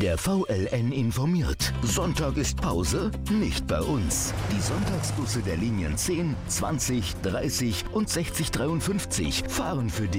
Der VLN informiert. Sonntag ist Pause? Nicht bei uns. Die Sonntagsbusse der Linien 10, 20, 30 und 6053 fahren für dich